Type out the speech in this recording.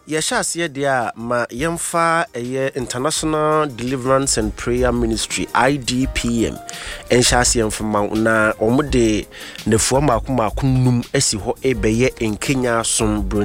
Yeshas dia ma yemfa International Deliverance and Prayer Ministry IDPM enshas yemfa na omude nefuo makunum esi ho ebeye enkenya som